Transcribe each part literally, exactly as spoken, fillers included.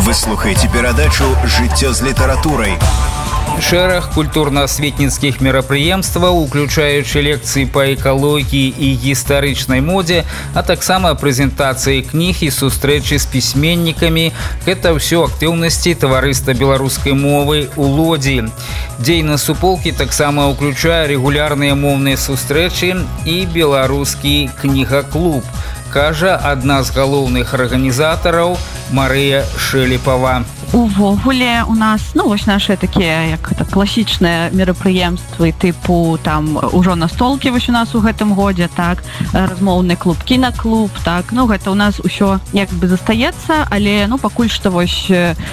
Вы слухаеце перадачу «Жыццё з літаратурай». Шэраг культурна-асветніцкіх мерапрыемстваў, уключаючы лекцыі па экалогіі і гістарычнай модзе, а таксама прэзентацыі кніг і сустрэчы з пісьменнікамі. Гэта ўсё актыўнасці таварыства беларускай мовы ў Лодзі. Дзейнасць суполкі таксама ўключае рэгулярныя моўныя сустрэчы і беларускі кнігаклуб, кажа адна з галоўных арганізатараў Марыя Шэлепава. Увогуле у нас, ну, вось наши такія, як это, класічныя мерапрыемствы типу там ужо настолкі вось у нас у гэтым годзе, так, размоўны клуб, кінаклуб, так, ну, гэта у нас усё як бы застаецца, але, ну, пакуль што вось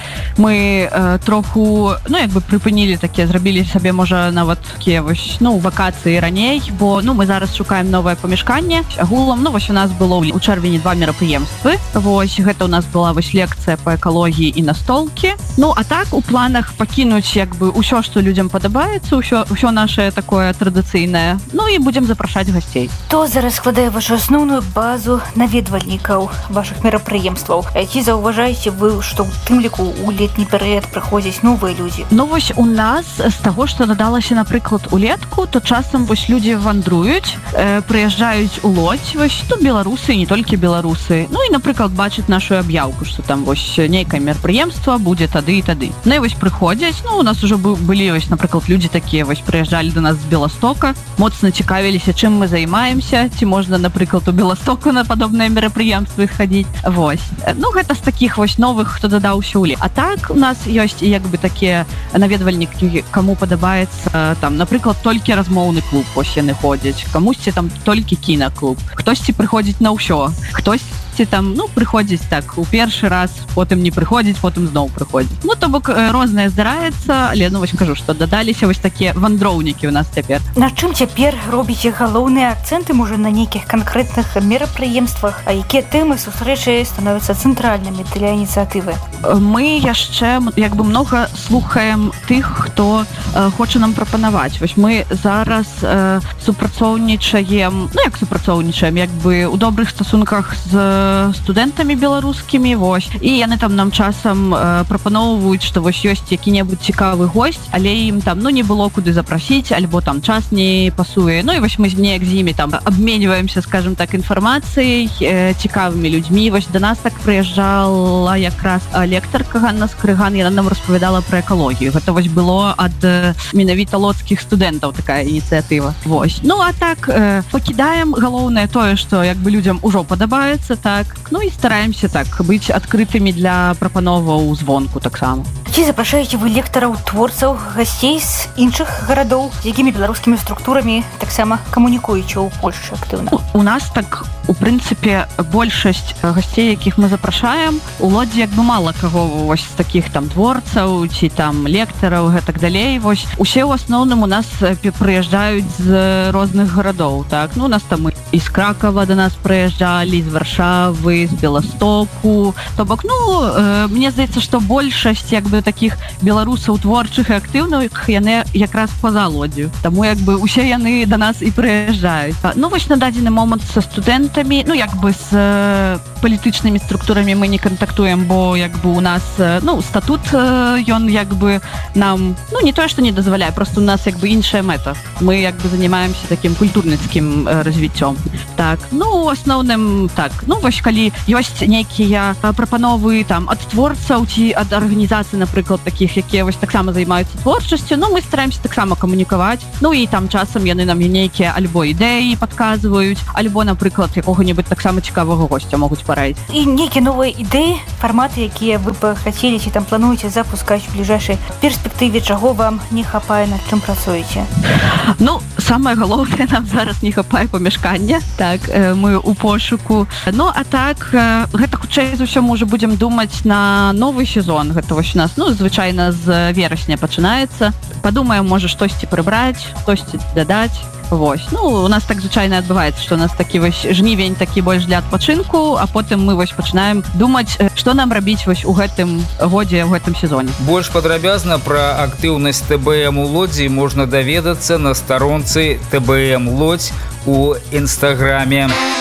мы э, троху, ну, як бы прыпынілі такія, зрабілі сабе, можа, нават такія вось, ну, вакацыі раней, бо, ну, мы зараз шукаем новае памяшканне. Агулам, ну, вось у нас было у чэрвені два мерапрыемствы. Вось, гэта у нас была вось лекцыя па экалогіі і настол. Ну, а так у планах пакінуць як бы ўсё, што людзям падабаецца, ўсё, ўсё наше такое традыцыйнае. Ну і будзем запрашаць гасцей. Хто зараз складае вашу асноўную базу наведвальнікаў вашых мерапрыемстваў? Ці заўважаеце вы, што ў тым ліку у летні перыяд прыходзяць новыя людзі? Ну вось у нас з таго, што надалася, напрыклад, улетку, то часам вось людзі вандруюць, э, прыязджаюць у Лодзь, вось тут беларусы, не толькі беларусы. Ну і, напрыклад, бачаць нашу аб'яўку, што там вось нейкае мерапрыемства будзе тады і тады. Ну і вось прыходзяць, ну у нас ужо былі вось, напрыклад, людзі такія вось прыязджалі до нас з Беластока, моцна цікавіліся, чым мы займаемся, ці можна, напрыклад, у Беластоку на падобныя мерапрыемствы схадзіць. Вось. Ну гэта з такіх вось новых, хто дадаўся ў лет. А так у нас ёсць як бы такія наведвальнікі, каму падабаецца там, напрыклад, толькі размоўны клуб, вось яны ходзяць, камусьці там толькі кінаклуб, хтосьці прыходзіць на ўсё, хтось там, ну, прыходзіць так у першы раз, потым не прыходзіць, потым зноў прыходзіць. Ну, то бок рознае здараецца, але, ну, вось кажу, што дадаліся вось такія вандроўнікі ў нас цяпер. На чым цяпер робіце галоўныя акцэнты, можа, на нейкіх канкрэтных мерапрыемствах, а якія тэмы сустрэчы становяцца цэнтральнымі для ініцыятывы? Мы яшчэ як бы многа слухаем тых, хто э, хоча нам прапанаваць. Вось мы зараз э, супрацоўнічаем, ну, як супрацоўнічаем, як бы у добрых стасунках з студэнтамі беларускімі, вось, і яны там нам часам э, прапаноўваюць, што вось ёсць які-небудзь цікавы госць, але ім там, ну, не было куды запрасіць, альбо там час не пасуе. Ну і вось мы неяк з імі там абменьваемся, скажем так, інфармацыяй, э, цікавымі людзьмі. Вось да нас так прыязджала якраз лекторка Ганна Скрыган, яна нам распавядала пра экалогію. Гэта вось было ад э, менавіта лодскіх студэнтаў такая ініцыятыва. Вось. Ну а так э, пакідаем галоўнае тое, што як бы людзям ужо падабаецца, так. Ну і стараемся так быць адкрытымі для прапановаў звонку таксама. Ці запрашаеце вы лектараў, творцаў, гасцей з іншых гарадоў, з якімі беларускімі структурамі таксама камунікуеце ў Польшчы актыўна? У нас так, у прынцыпе, большасць гасцей, якіх мы запрашаем, у Лодзі як бы мала каго вось з такіх там творцаў ці там лектараў, гэтак далей. Вось усе ў асноўным у нас прыязджаюць з розных гарадоў, так. Ну у нас там і з Кракава да нас прыязджалі, з Варшавы, з Беластоку. То бок, ну, э, мне здаецца, што большасць як бы такіх беларусаў творчых і актыўных яны якраз па-за Лодзю. Таму як бы усе яны да нас і прыязджаюць. Ну вось на дадзены момант са студэнтамі, ну як бы з э, палітычнымі структурамі мы не кантактуем, бо як бы у нас, э, ну, статут э, ён як бы нам, ну не тое, што не дазваляе, просто у нас як бы іншая мэта. Мы як бы занимаемся такім культурніцкім э, развіццём. Так, ну, у асноўным так, ну вось калі ёсць нейкія прапановы там ад творцаў ці ад арганізацый, напрыклад, такіх, якія вось таксама займаюцца творчасцю, ну мы стараемся таксама камунікаваць. Ну і там часам яны нам нейкія альбо ідэі падказваюць, альбо, напрыклад, якога-небудзь таксама цікавага госця могуць параіць. І нейкія новыя ідэі, фарматы, якія вы б хацелі ці там плануеце запускаць у бліжэйшай перспектыве, чаго вам не хапае, над чым працуеце? Ну, самае галоўнае, нам зараз не хапае памяшкання, так, мы у пошуку. Ну, а так, гэта хутчэй за ўсё мы ўжо будзем думаць на новы сезон. Гэта вось у нас, ну, звычайна з верасня пачынаецца. Падумаем, можа, штосьці прыбраць, штосьці дадаць. Вось. Ну, у нас так звычайна адбываецца, што у нас такі вось жнівень такі больш для адпачынку, а потым мы вось пачынаем думаць, што нам рабіць вось у гэтым годзе, у гэтым сезоне. Больш падрабязна пра актыўнасць ТБМ у Лодзі можна даведацца на старонцы ТБМ Лодзь у Інстаграме.